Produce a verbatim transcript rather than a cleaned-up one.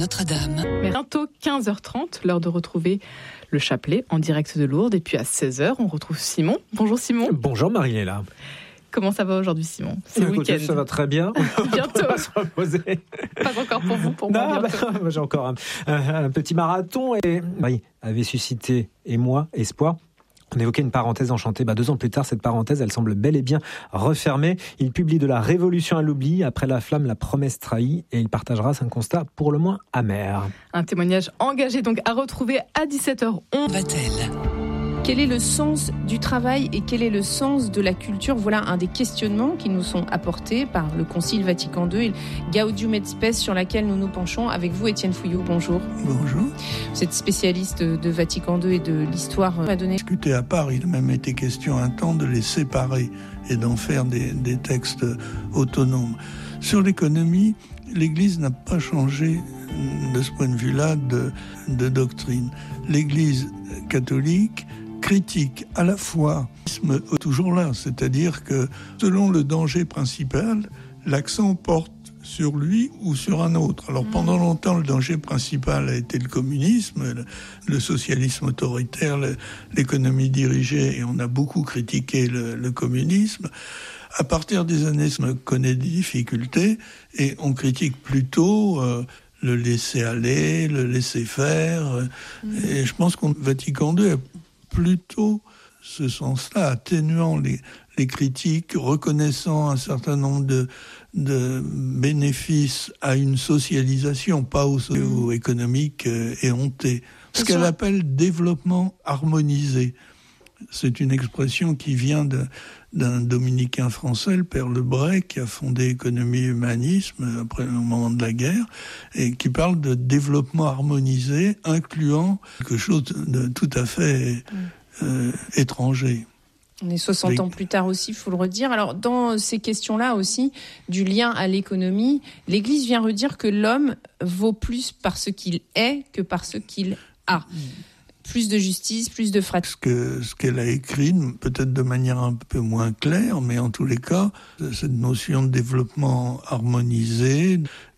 Notre-Dame. Mais bientôt quinze heures trente, l'heure de retrouver le chapelet en direct de Lourdes. Et puis à seize heures, on retrouve Simon. Bonjour Simon. Bonjour Marie-Léla. Comment ça va aujourd'hui, Simon? C'est le Écoutez, week-end. Ça va très bien. Bientôt. On va se reposer. Pas encore pour vous, pour moi. Non, bientôt. bah, j'ai encore un, un, un petit marathon. Et Marie avait suscité, et moi, espoir. On évoquait une parenthèse enchantée. Bah, deux ans plus tard, cette parenthèse, elle semble bel et bien refermée. Il publie De la révolution à l'oubli, après la flamme, la promesse trahie, et il partagera un constat pour le moins amer. Un témoignage engagé donc à retrouver à dix-sept heures onze. Va-t-elle ? Quel est le sens du travail et quel est le sens de la culture ? Voilà un des questionnements qui nous sont apportés par le Concile Vatican deux et Gaudium et Spes, sur laquelle nous nous penchons avec vous, Étienne Fouillou. Bonjour. Bonjour. Vous êtes spécialiste de Vatican deux et de l'histoire à donner. Discuté à part, il a même été question un temps de les séparer et d'en faire des, des textes autonomes. Sur l'économie, l'Église n'a pas changé de ce point de vue-là de, de doctrine. L'Église catholique critique à la fois toujours là, c'est-à-dire que selon le danger principal, l'accent porte sur lui ou sur un autre. Alors pendant longtemps, le danger principal a été le communisme, le, le socialisme autoritaire, le, l'économie dirigée, et on a beaucoup critiqué le, le communisme. À partir des années, on connaît des difficultés et on critique plutôt euh, le laisser aller, le laisser faire. Mmh. Et je pense qu'on Vatican deux a plutôt ce sens-là, atténuant les, les critiques, reconnaissant un certain nombre de, de bénéfices à une socialisation, pas au socio-économique euh, éhonté. Ce qu'elle appelle développement harmonisé. C'est une expression qui vient de, d'un dominicain français, le père Lebray, qui a fondé Économie et Humanisme après le moment de la guerre, et qui parle de développement harmonisé, incluant quelque chose de tout à fait euh, étranger. On est soixante ans plus tard aussi, il faut le redire. Alors, dans ces questions-là aussi, du lien à l'économie, l'Église vient redire que l'homme vaut plus par ce qu'il est que par ce qu'il a. Plus de justice, plus de fraternité. Ce, que, ce qu'elle a écrit, peut-être de manière un peu moins claire, mais en tous les cas, cette notion de développement harmonisé,